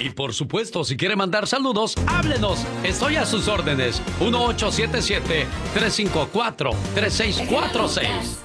Y por supuesto, si quiere mandar saludos, háblenos. Estoy a sus órdenes. 1877-354-3646.